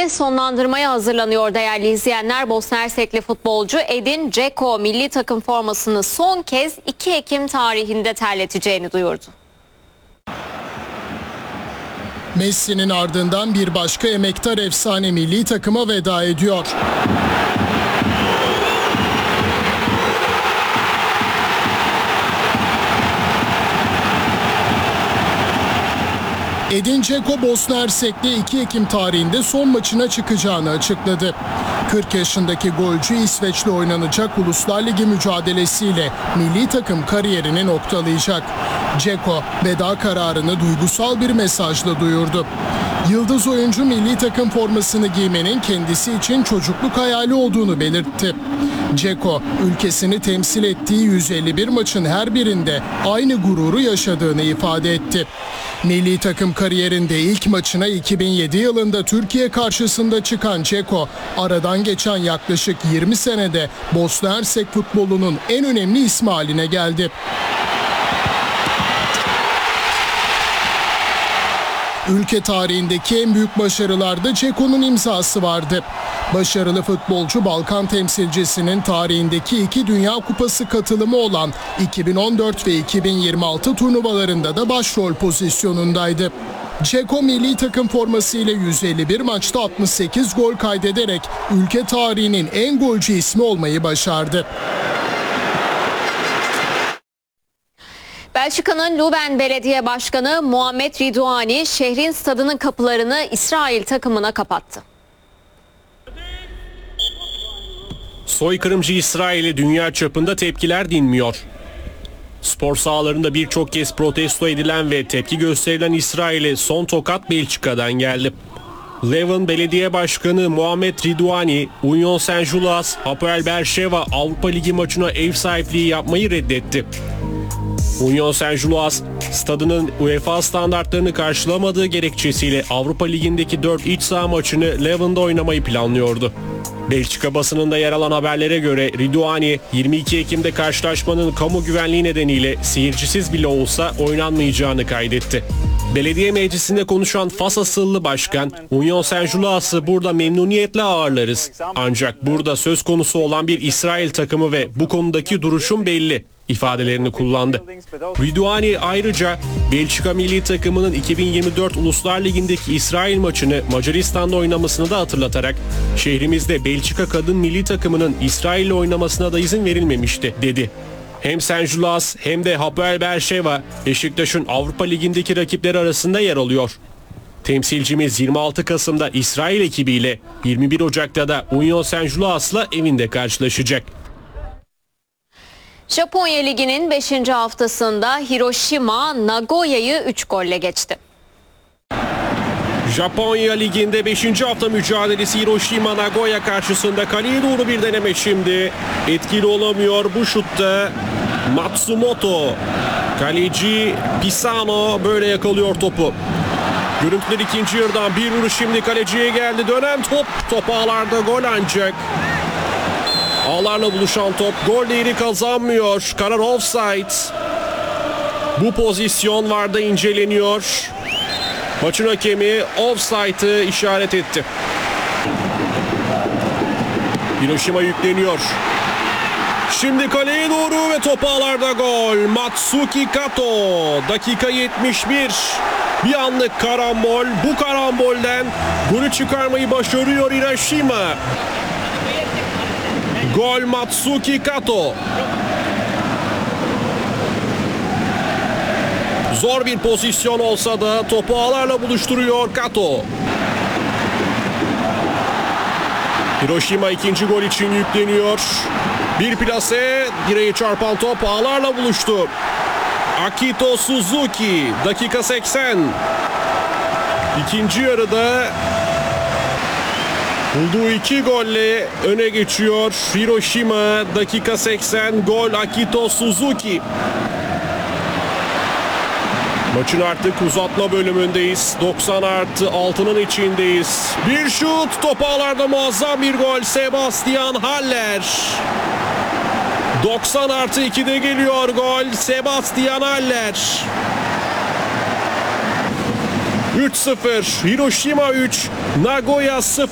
Ligini sonlandırmaya hazırlanıyor değerli izleyenler. Bosna Hersekli futbolcu Edin Dzeko milli takım formasını son kez 2 Ekim tarihinde terleteceğini duyurdu. Messi'nin ardından bir başka emektar efsane milli takıma veda ediyor. Edin Dzeko Bosna Hersek'te 2 Ekim tarihinde son maçına çıkacağını açıkladı. 40 yaşındaki golcü İsveç'le oynanacak Uluslar Ligi mücadelesiyle milli takım kariyerini noktalayacak. Dzeko veda kararını duygusal bir mesajla duyurdu. Yıldız oyuncu milli takım formasını giymenin kendisi için çocukluk hayali olduğunu belirtti. Dzeko, ülkesini temsil ettiği 151 maçın her birinde aynı gururu yaşadığını ifade etti. Milli takım kariyerinde ilk maçına 2007 yılında Türkiye karşısında çıkan Dzeko, aradan geçen yaklaşık 20 senede Bosna Hersek futbolunun en önemli ismi haline geldi. Ülke tarihindeki en büyük başarılarda Dzeko'nun imzası vardı. Başarılı futbolcu Balkan temsilcisinin tarihindeki 2 Dünya Kupası katılımı olan 2014 ve 2026 turnuvalarında da başrol pozisyonundaydı. Dzeko milli takım formasıyla 151 maçta 68 gol kaydederek ülke tarihinin en golcü ismi olmayı başardı. Belçika'nın Leuven Belediye Başkanı Muhammed Ridouani şehrin stadının kapılarını İsrail takımına kapattı. Soykırımcı İsrail'e dünya çapında tepkiler dinmiyor. Spor sahalarında birçok kez protesto edilen ve tepki gösterilen İsrail'e son tokat Belçika'dan geldi. Leuven Belediye Başkanı Muhammed Ridouani, Union Saint-Gilloise, Hapoel Beersheva Avrupa Ligi maçına ev sahipliği yapmayı reddetti. Union Saint-Gilloise, stadının UEFA standartlarını karşılamadığı gerekçesiyle Avrupa Ligi'ndeki 4 iç saha maçını Leuven'da oynamayı planlıyordu. Belçika basınında yer alan haberlere göre Ridouani, 22 Ekim'de karşılaşmanın kamu güvenliği nedeniyle seyircisiz bile olsa oynanmayacağını kaydetti. Belediye meclisinde konuşan Fas asıllı başkan, Union Saint-Gilloise'ı burada memnuniyetle ağırlarız. Ancak burada söz konusu olan bir İsrail takımı ve bu konudaki duruşum belli ifadelerini kullandı. Ridouani ayrıca Belçika milli takımının 2024 Uluslar Ligi'ndeki İsrail maçını Macaristan'da oynamasını da hatırlatarak şehrimizde Belçika kadın milli takımının İsrail'le oynamasına da izin verilmemişti dedi. Hem Saint-Gilloise hem de Hapoel Beersheva Beşiktaş'ın Avrupa Ligi'ndeki rakipleri arasında yer alıyor. Temsilcimiz 26 Kasım'da İsrail ekibiyle 21 Ocak'ta da Union Saint-Gilloise'la evinde karşılaşacak. Japonya Ligi'nin 5. haftasında Hiroşima Nagoya'yı 3 golle geçti. Japonya Ligi'nde 5. hafta mücadelesi Hiroşima Nagoya karşısında kaleye doğru bir deneme şimdi. Etkili olamıyor bu şutta Matsumoto. Kaleci Pisano böyle yakalıyor topu. Görüntüler ikinci yarıdan bir vuruş şimdi kaleciye geldi. Dönen top ağlarda gol ancak. Ağlarla buluşan top gol değeri kazanmıyor. Karar offside. Bu pozisyon VAR'da inceleniyor. Maçın hakemi offside'ı işaret etti. Hiroşima yükleniyor. Şimdi kaleye doğru ve top ağlarda gol. Matsuki Kato. Dakika 71. Bir anlık karambol. Bu karambolden golü çıkarmayı başarıyor Hiroşima. Gol Matsuki Kato. Zor bir pozisyon olsa da topu ağlarla buluşturuyor Kato. Hiroşima ikinci gol için yükleniyor. Bir plase, direğe çarpan top ağlarla buluştu. Akito Suzuki, dakika 80. İkinci yarıda bulduğu 2 golle öne geçiyor Hiroşima. Dakika 80, gol Akito Suzuki. Maçın artık uzatma bölümündeyiz. 90+6'nın içindeyiz. Bir şut, top ağlarda muazzam bir gol. Sebastian Haller. 90+2'de geliyor gol. Sebastian Haller. 3-0. Hiroşima 3, Nagoya 0.